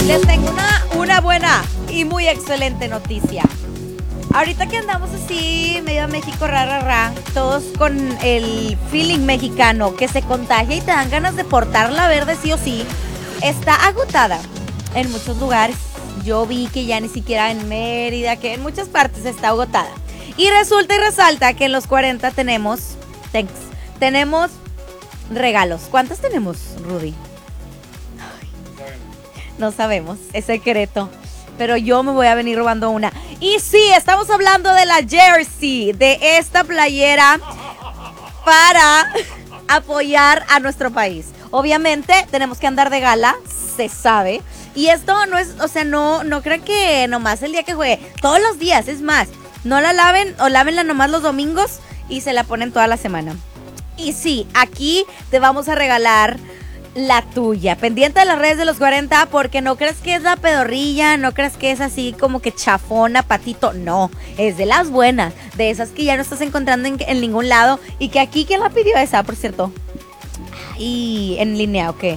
Les tengo una buena y muy excelente noticia. Ahorita que andamos así, medio México, todos con el feeling mexicano que se contagia y te dan ganas de portar la verde sí o sí, está agotada en muchos lugares. Yo vi que ya ni siquiera en Mérida, que en muchas partes está agotada. Y resulta y resalta que en los 40 tenemos regalos. ¿Cuántos tenemos, Rudy? No sabemos, es secreto. Pero yo me voy a venir robando una. Y sí, estamos hablando de la jersey, de esta playera para apoyar a nuestro país. Obviamente tenemos que andar de gala, se sabe. Y esto no es, o sea, no crean que nomás el día que juegue, todos los días, es más, no la laven o lávenla nomás los domingos y se la ponen toda la semana. Y sí, aquí te vamos a regalar la tuya, pendiente de las redes de los 40, porque no crees que es la pedorrilla, no crees que es así como que chafona, patito, no, es de las buenas, de esas que ya no estás encontrando en ningún lado, y que aquí, ¿quién la pidió esa, por cierto? Y en línea, ¿o qué?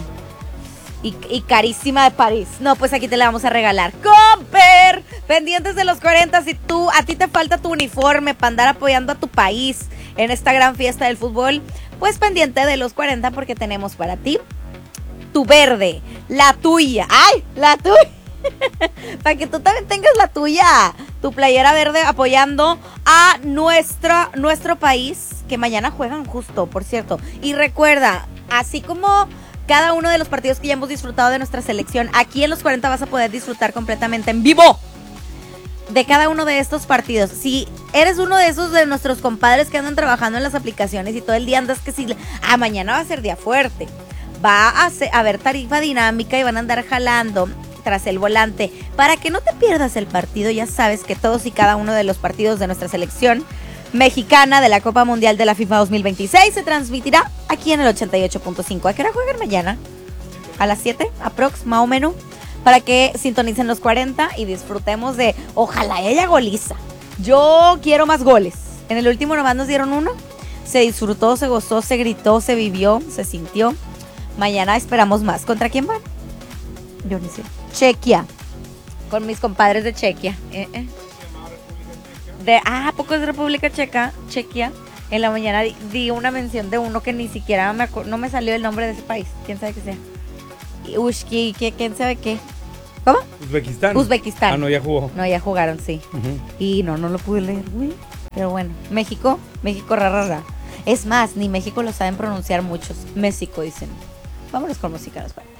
Y carísima de París. No, pues aquí te la vamos a regalar. ¡Comper! Pendientes de los 40, si a ti te falta tu uniforme para andar apoyando a tu país en esta gran fiesta del fútbol, pues pendiente de los 40 porque tenemos para ti tu verde, la tuya. ¡Ay! La tuya. Para que tú también tengas la tuya. Tu playera verde apoyando a nuestro país, que mañana juegan justo, por cierto. Y recuerda, así como cada uno de los partidos que ya hemos disfrutado de nuestra selección, aquí en los 40 vas a poder disfrutar completamente en vivo de cada uno de estos partidos. Si eres uno de esos de nuestros compadres que andan trabajando en las aplicaciones y todo el día andas que si mañana va a ser día fuerte, va a haber tarifa dinámica y van a andar jalando tras el volante para que no te pierdas el partido. Ya sabes que todos y cada uno de los partidos de nuestra selección mexicana de la Copa Mundial de la FIFA 2026 se transmitirá aquí en el 88.5. ¿A qué hora juegan mañana? A las 7, aprox, más o menos, para que sintonicen los 40 y disfrutemos de, ojalá haya goliza. Yo quiero más goles. En el último nomás nos dieron uno. Se disfrutó, se gozó, se gritó, se vivió, se sintió. Mañana esperamos más. ¿Contra quién van? Yo ni sé. Chequia. Con mis compadres de Chequia. ¿A poco es de República Chequia? En la mañana di una mención de uno que ni siquiera no me salió el nombre de ese país. ¿Quién sabe qué sea? Ushki, ¿quién sabe qué? ¿Cómo? Uzbekistán. No, ya jugó. No, ya jugaron, sí. Y no lo pude leer, güey. Pero bueno, México, ra. Es más, ni México lo saben pronunciar muchos. México, dicen. Vámonos con música, nos vemos.